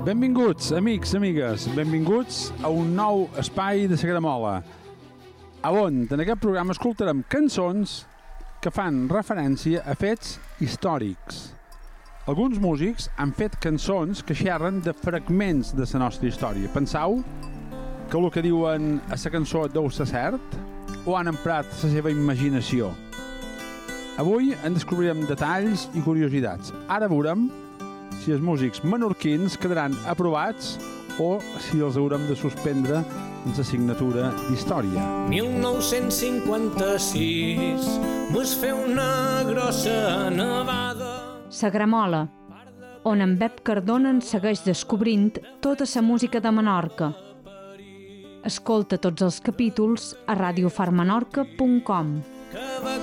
Benvinguts, amics, amigues, benvinguts a un nou espai de Sagramola, on en aquest programa escoltarem cançons que fan referència a fets històrics. Alguns músics han fet cançons que xerren de fragments de la nostra història. Penseu que el que diuen a la cançó deu ser cert o han emprat la seva imaginació? Avui en descobrirem detalls i curiositats. Ara veurem si els músics menorquins quedaran aprovats o si els haurem de suspendre en l'assignatura d'història. 1956 mos fer una grossa nevada. Sagramola, on en Bep Cardona en segueix descobrint tota la música de Menorca. Escolta tots els capítols a radiofarmenorca.com. Que va